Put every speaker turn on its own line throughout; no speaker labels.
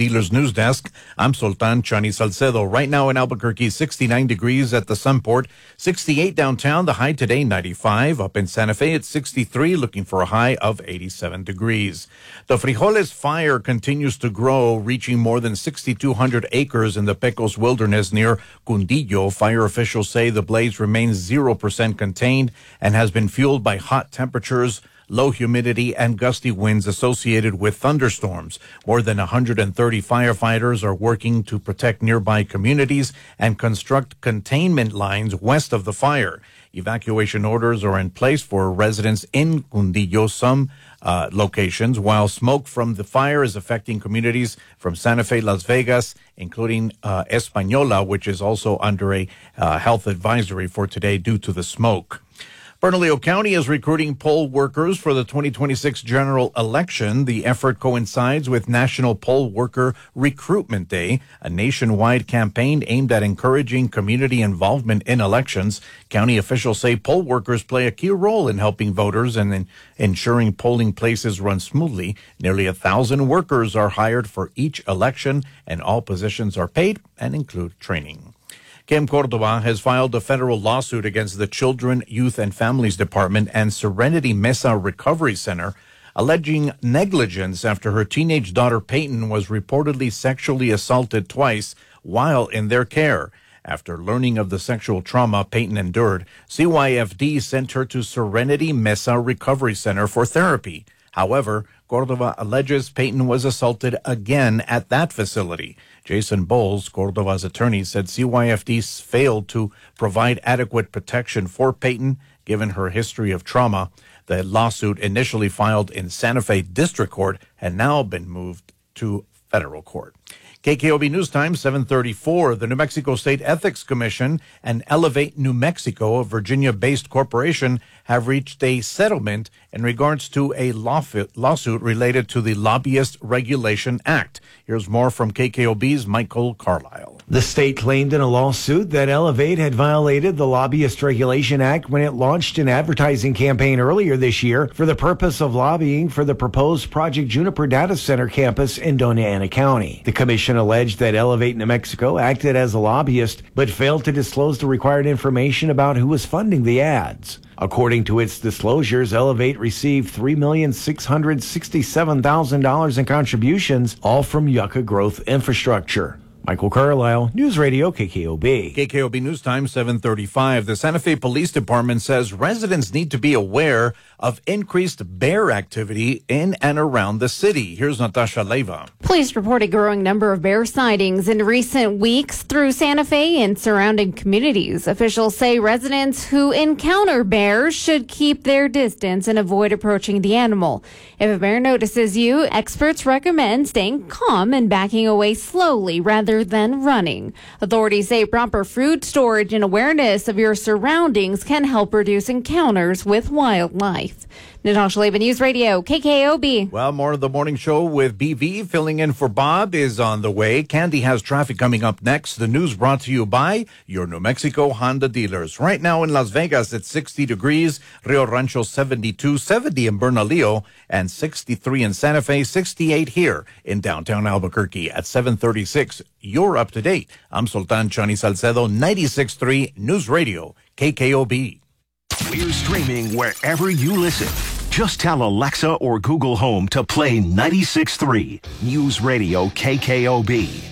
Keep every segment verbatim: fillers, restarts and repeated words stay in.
Dealers News Desk. I'm Sultan Chani Salcedo. Right now in Albuquerque, sixty-nine degrees at the Sunport, sixty-eight downtown. The high today, ninety-five. Up in Santa Fe, it's sixty-three, looking for a high of eighty-seven degrees. The Frijoles fire continues to grow, reaching more than sixty-two hundred acres in the Pecos Wilderness near Cundillo. Fire officials say the blaze remains zero percent contained and has been fueled by hot temperatures, low humidity, and gusty winds associated with thunderstorms. More than one hundred thirty firefighters are working to protect nearby communities and construct containment lines west of the fire. Evacuation orders are in place for residents in Cundillo, some uh, locations, while smoke from the fire is affecting communities from Santa Fe, Las Vegas, including uh, Española, which is also under a uh, health advisory for today due to the smoke. Bernalillo County is recruiting poll workers for the twenty twenty-six general election. The effort coincides with National Poll Worker Recruitment Day, a nationwide campaign aimed at encouraging community involvement in elections. County officials say poll workers play a key role in helping voters and in ensuring polling places run smoothly. Nearly a thousand workers are hired for each election, and all positions are paid and include training. Kim Cordova has filed a federal lawsuit against the Children, Youth, and Families Department and Serenity Mesa Recovery Center, alleging negligence after her teenage daughter Peyton was reportedly sexually assaulted twice while in their care. After learning of the sexual trauma Peyton endured, C Y F D sent her to Serenity Mesa Recovery Center for therapy. However, Cordova alleges Peyton was assaulted again at that facility. Jason Bowles, Cordova's attorney, said C Y F D failed to provide adequate protection for Peyton, given her history of trauma. The lawsuit, initially filed in Santa Fe District Court, had now been moved to federal court. K K O B News Time, seven thirty-four. The New Mexico State Ethics Commission and Elevate New Mexico, a Virginia-based corporation, have reached a settlement in regards to a lawsuit related to the Lobbyist Regulation Act. Here's more from K K O B's Michael Carlisle.
The state claimed in a lawsuit that Elevate had violated the Lobbyist Regulation Act when it launched an advertising campaign earlier this year for the purpose of lobbying for the proposed Project Juniper Data Center campus in Doña Ana County. The commission alleged that Elevate New Mexico acted as a lobbyist but failed to disclose the required information about who was funding the ads. According to its disclosures, Elevate received three million six hundred sixty-seven thousand dollars in contributions, all from Yucca Growth Infrastructure. Michael Carlisle, News Radio K K O B.
K K O B News Time, seven thirty-five. The Santa Fe Police Department says residents need to be aware of increased bear activity in and around the city. Here's Natasha Leyva.
Police report a growing number of bear sightings in recent weeks through Santa Fe and surrounding communities. Officials say residents who encounter bears should keep their distance and avoid approaching the animal. If a bear notices you, experts recommend staying calm and backing away slowly rather than running. Authorities say proper food storage and awareness of your surroundings can help reduce encounters with wildlife. Natasha Leyva, News Radio, K K O B.
Well, more of the morning show with B V filling in for Bob is on the way. Candy has traffic coming up next. The news brought to you by your New Mexico Honda dealers. Right now in Las Vegas, it's sixty degrees. Rio Rancho, seventy-two, seventy in Bernalillo, and sixty-three in Santa Fe, sixty-eight here in downtown Albuquerque. At seven thirty-six, you're up to date. I'm Sultan Chani Salcedo, ninety-six point three News Radio, K K O B.
We're streaming wherever you listen. Just tell Alexa or Google Home to play ninety-six point three News Radio K K O B.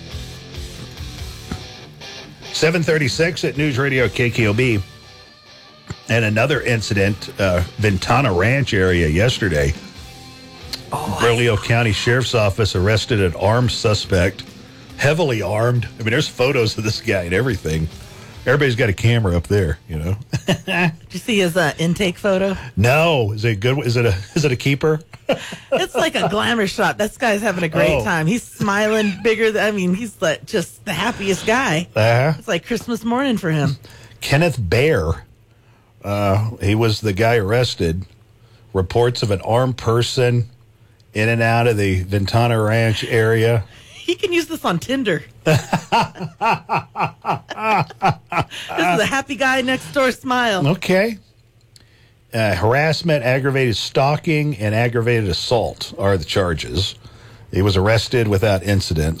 seven thirty-six at News Radio K K O B. And another incident, uh, Ventana Ranch area yesterday. Oh, Bernalillo County Sheriff's Office arrested an armed suspect, heavily armed. I mean, there's photos of this guy and everything. Everybody's got a camera up there, you know.
Did you see his uh, intake photo?
No, is it good? Is it a is it a keeper?
It's like a glamour shot. This guy's having a great
Oh.
time. He's smiling bigger than, I mean, he's like just the happiest guy.
Uh-huh.
It's like Christmas morning for him.
Kenneth Bear, uh, he was the guy arrested. Reports of an armed person in and out of the Ventana Ranch area.
He can use this on Tinder. This is a happy guy next door smile.
Okay. Uh, harassment, aggravated stalking, and aggravated assault are the charges. He was arrested without incident.